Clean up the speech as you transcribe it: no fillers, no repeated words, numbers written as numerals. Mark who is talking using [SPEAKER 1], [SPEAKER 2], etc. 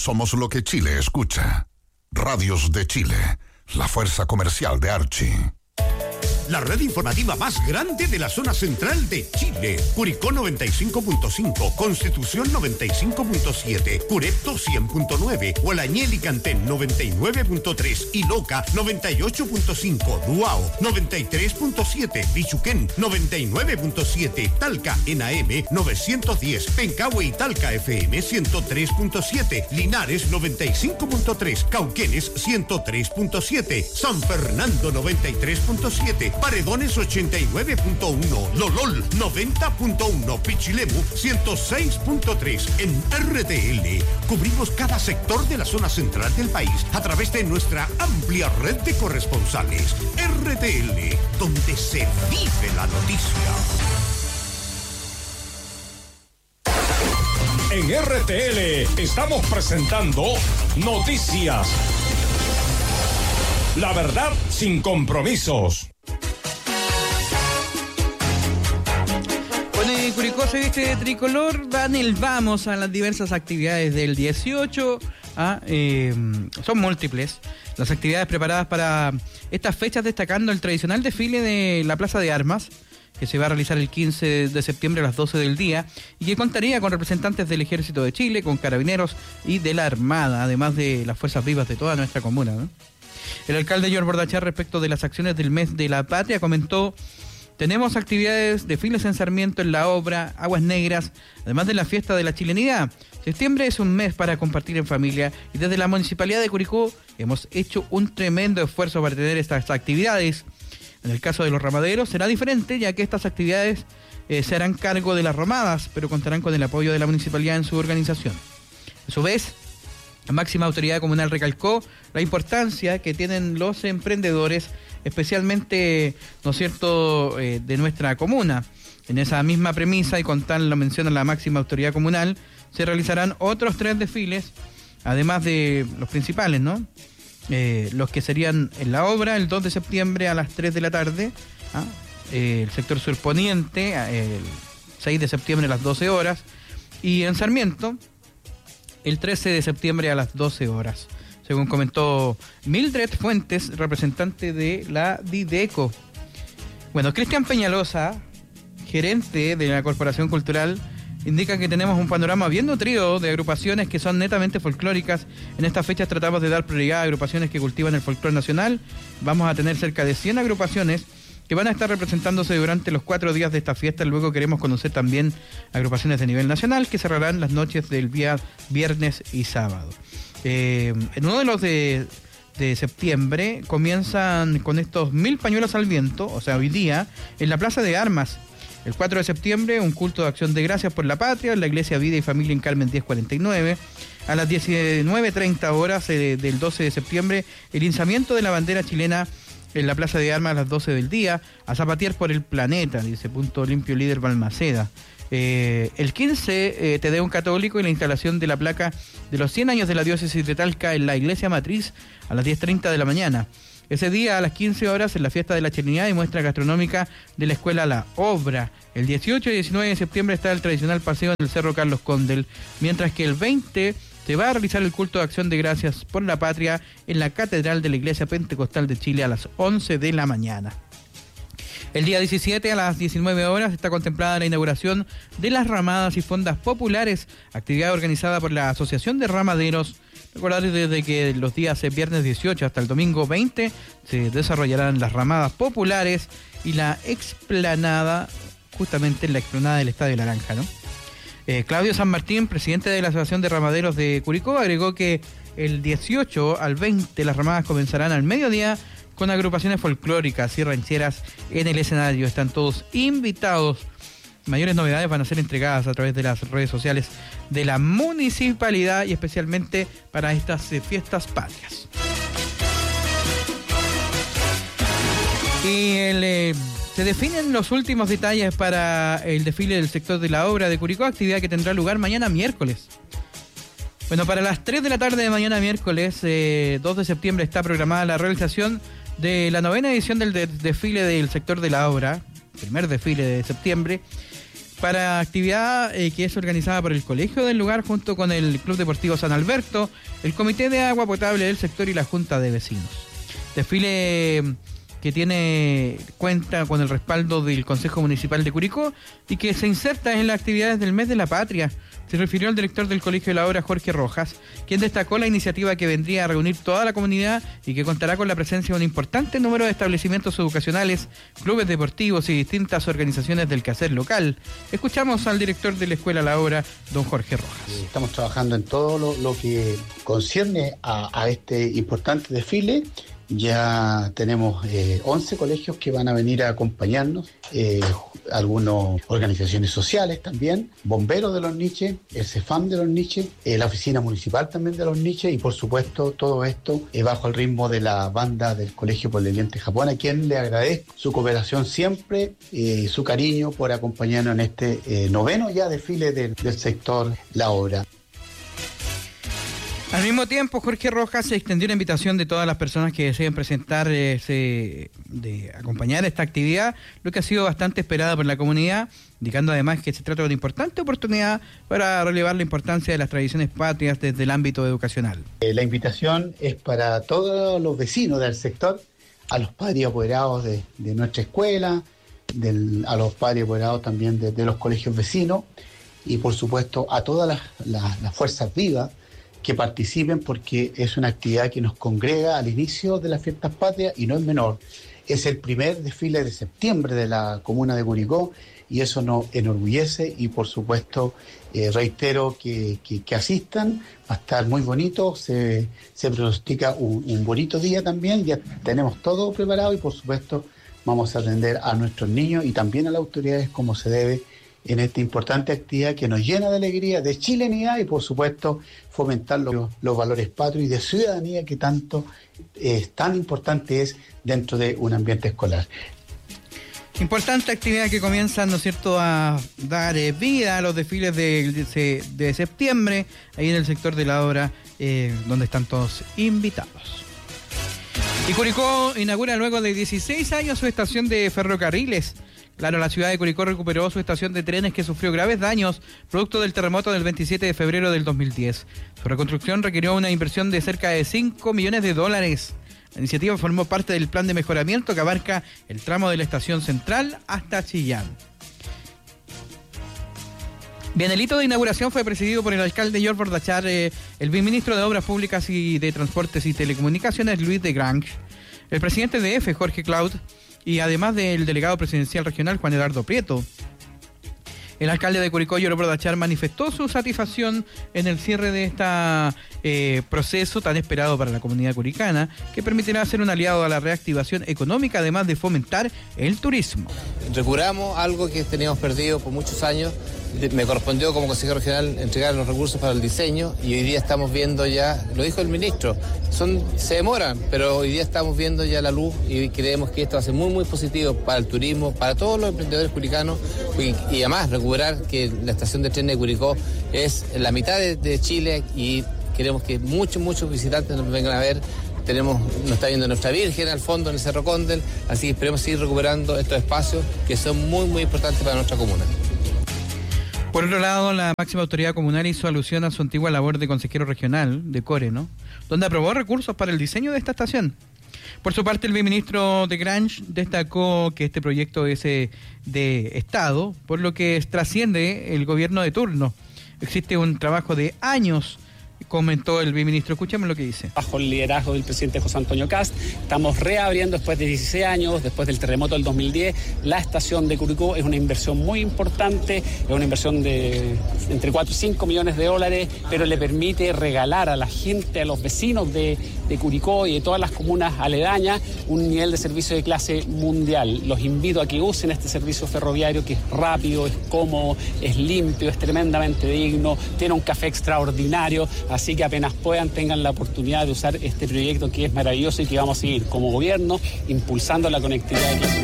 [SPEAKER 1] Somos lo que Chile escucha. Radios de Chile, la fuerza comercial de Archie.
[SPEAKER 2] La red informativa más grande de la zona central de Chile. Curicó 95.5, Constitución 95.7, Curepto 100.9, Hualañel y Cantén 99.3 y Loca 98.5, Duao 93.7, Bichuquén 99.7, Talca en AM 910, Pencahue y Talca FM 103.7, Linares 95.3, Cauquenes 103.7, San Fernando 93.7, Paredones 89.1, Lolol 90.1, Pichilemu 106.3. En RTL cubrimos cada sector de la zona central del país a través de nuestra amplia red de corresponsales. RTL, donde se vive la noticia.
[SPEAKER 3] En RTL estamos presentando Noticias. La verdad sin compromisos.
[SPEAKER 4] Bueno, y Curicó se viste de tricolor, vamos a las diversas actividades del 18. Son múltiples las actividades preparadas para estas fechas, destacando el tradicional desfile de la Plaza de Armas, que se va a realizar el 15 de septiembre a las 12 del día y que contaría con representantes del Ejército de Chile, con carabineros y de la Armada, además de las fuerzas vivas de toda nuestra comuna, ¿no? El alcalde George Bordachar, respecto de las acciones del mes de la patria, comentó: tenemos actividades, desfiles en Sarmiento, en La Obra, Aguas Negras, además de la fiesta de la chilenidad. Septiembre es un mes para compartir en familia y desde la Municipalidad de Curicó hemos hecho un tremendo esfuerzo para tener estas actividades. En el caso de los ramaderos será diferente, ya que estas actividades se harán cargo de las romadas, pero contarán con el apoyo de la Municipalidad en su organización. A su vez, la máxima autoridad comunal recalcó la importancia que tienen los emprendedores, especialmente, ¿no es cierto?, de nuestra comuna. En esa misma premisa, y con tal lo menciona la máxima autoridad comunal, se realizarán otros 3 desfiles, además de los principales, ¿no? Los que serían en La Obra el 2 de septiembre a las 3 de la tarde, el sector surponiente el 6 de septiembre a las 12 horas, y en Sarmiento el 13 de septiembre a las 12 horas. Según comentó Mildred Fuentes, representante de la Dideco. Bueno, Cristian Peñalosa, gerente de la Corporación Cultural, indica que tenemos un panorama bien nutrido de agrupaciones que son netamente folclóricas. En estas fechas tratamos de dar prioridad a agrupaciones que cultivan el folclore nacional. Vamos a tener cerca de 100 agrupaciones que van a estar representándose durante los 4 días de esta fiesta. Luego queremos conocer también agrupaciones de nivel nacional que cerrarán las noches del día viernes y sábado. En uno de los de septiembre comienzan con estos 1000 pañuelos al viento, o sea, hoy día, en la Plaza de Armas. El 4 de septiembre, un culto de acción de gracias por la patria en la Iglesia Vida y Familia en Carmen 1049. A las 19:30 horas del 12 de septiembre, el izamiento de la bandera chilena en la Plaza de Armas a las 12 del día, a zapatear por el planeta, dice Punto Limpio Líder Balmaceda. El 15, Te Deum Católico y la instalación de la placa de los 100 años de la diócesis de Talca en la iglesia matriz a las 10:30 de la mañana. Ese día a las 15 horas en la fiesta de la chilenidad y muestra gastronómica de la escuela La Obra. El 18 y 19 de septiembre está el tradicional paseo en el Cerro Carlos Condel, mientras que el 20 se va a realizar el culto de acción de gracias por la patria en la Catedral de la Iglesia Pentecostal de Chile a las 11 de la mañana. El día 17 a las 19 horas está contemplada la inauguración de las ramadas y fondas populares, actividad organizada por la Asociación de Ramaderos. Recordar desde que los días viernes 18 hasta el domingo 20 se desarrollarán las ramadas populares y la explanada, justamente en la explanada del Estadio Naranja, ¿no? Claudio San Martín, presidente de la Asociación de Ramaderos de Curicó, agregó que el 18 al 20 las ramadas comenzarán al mediodía con agrupaciones folclóricas y rancheras en el escenario. Están todos invitados. Mayores novedades van a ser entregadas a través de las redes sociales de la municipalidad y especialmente para estas fiestas patrias. Y se definen los últimos detalles para el desfile del sector de La Obra de Curicó, actividad que tendrá lugar mañana miércoles. Bueno, para las 3 de la tarde de mañana miércoles, 2 de septiembre, está programada la realización de la 9ª edición del desfile del sector de La Obra, primer desfile de septiembre, para actividad que es organizada por el colegio del lugar junto con el Club Deportivo San Alberto, el Comité de Agua Potable del sector y la Junta de Vecinos. Desfile que cuenta con el respaldo del Consejo Municipal de Curicó y que se inserta en las actividades del Mes de la Patria. Se refirió el director del Colegio de la Obra, Jorge Rojas, quien destacó la iniciativa que vendría a reunir toda la comunidad y que contará con la presencia de un importante número de establecimientos educacionales, clubes deportivos y distintas organizaciones del quehacer local. Escuchamos al director de la Escuela La Obra, don Jorge Rojas.
[SPEAKER 5] Estamos trabajando en todo lo que concierne a este importante desfile. Ya tenemos 11 colegios que van a venir a acompañarnos, algunas organizaciones sociales también, bomberos de Los Niches, el CEFAM de Los Niches, la oficina municipal también de Los Niches y por supuesto todo esto bajo el ritmo de la banda del Colegio Polivalente Japón, a quien le agradezco su cooperación siempre, su cariño por acompañarnos en este noveno ya desfile del sector La Obra.
[SPEAKER 4] Al mismo tiempo, Jorge Rojas se extendió la invitación de todas las personas que deseen presentar, de acompañar esta actividad, lo que ha sido bastante esperada por la comunidad, indicando además que se trata de una importante oportunidad para relevar la importancia de las tradiciones patrias desde el ámbito educacional.
[SPEAKER 5] La invitación es para todos los vecinos del sector, a los padres apoderados de nuestra escuela, a los padres apoderados también de los colegios vecinos y por supuesto a todas las fuerzas vivas que participen, porque es una actividad que nos congrega al inicio de las fiestas patrias y no es menor. Es el primer desfile de septiembre de la comuna de Curicó y eso nos enorgullece y por supuesto reitero que asistan, va a estar muy bonito, se pronostica un bonito día también, ya tenemos todo preparado y por supuesto vamos a atender a nuestros niños y también a las autoridades como se debe en esta importante actividad que nos llena de alegría, de chilenidad y por supuesto fomentar los valores patrios y de ciudadanía que tanto tan importante es dentro de un ambiente escolar.
[SPEAKER 4] Importante actividad que comienza, ¿no es cierto?, a dar vida a los desfiles de septiembre, ahí en el sector de La Obra, donde están todos invitados. Y Curicó inaugura luego de 16 años su estación de ferrocarriles. Claro, la ciudad de Curicó recuperó su estación de trenes que sufrió graves daños producto del terremoto del 27 de febrero del 2010. Su reconstrucción requirió una inversión de cerca de $5 millones. La iniciativa formó parte del plan de mejoramiento que abarca el tramo de la estación central hasta Chillán. Bien, el hito de inauguración fue presidido por el alcalde George Bordachar, el viceministro de Obras Públicas y de Transportes y Telecomunicaciones, Luis de Grange, el presidente de EFE, Jorge Cloud, y además del delegado presidencial regional, Juan Eduardo Prieto. El alcalde de Curicó, George Bordachar, manifestó su satisfacción en el cierre de este proceso tan esperado para la comunidad curicana, que permitirá ser un aliado a la reactivación económica, además de fomentar el turismo.
[SPEAKER 6] Recuperamos algo que teníamos perdido por muchos años. Me correspondió como consejero regional entregar los recursos para el diseño y hoy día estamos viendo ya, lo dijo el ministro, se demoran, pero hoy día estamos viendo ya la luz y creemos que esto va a ser muy muy positivo para el turismo, para todos los emprendedores curicanos y además recuperar que la estación de trenes de Curicó es la mitad de Chile y queremos que muchos visitantes nos vengan a ver. Nos está viendo nuestra Virgen al fondo en el Cerro Condel, así que esperemos seguir recuperando estos espacios que son muy muy importantes para nuestra comuna.
[SPEAKER 4] Por otro lado, la máxima autoridad comunal hizo alusión a su antigua labor de consejero regional de Core, ¿no?, donde aprobó recursos para el diseño de esta estación. Por su parte, el viceministro de Grange destacó que este proyecto es de Estado, por lo que trasciende el gobierno de turno. Existe un trabajo de años, comentó el viceministro. Escuchemos lo que dice.
[SPEAKER 7] Bajo el liderazgo del presidente José Antonio Kast, estamos reabriendo después de 16 años, después del terremoto del 2010, la estación de Curicó. Es una inversión muy importante, es una inversión de entre 4 y 5 millones de dólares, pero le permite regalar a la gente, a los vecinos de Curicó y de todas las comunas aledañas, un nivel de servicio de clase mundial. Los invito a que usen este servicio ferroviario que es rápido, es cómodo, es limpio, es tremendamente digno, tiene un café extraordinario. Así que apenas puedan, tengan la oportunidad de usar este proyecto que es maravilloso y que vamos a seguir como gobierno impulsando la conectividad de clase.